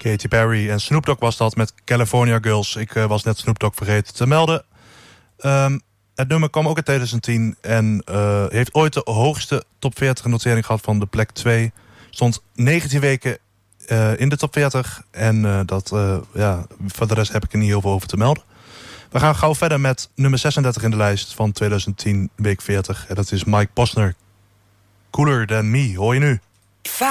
Katy Perry en Snoop Dogg was dat met California Girls. Ik was net Snoop Dogg vergeten te melden. Het nummer kwam ook in 2010 en heeft ooit de hoogste top 40 notering gehad van de plek 2. Stond 19 weken in de top 40 en voor de rest heb ik er niet heel veel over te melden. We gaan gauw verder met nummer 36 in de lijst van 2010, week 40. En dat is Mike Posner. Cooler Than Me, hoor je nu.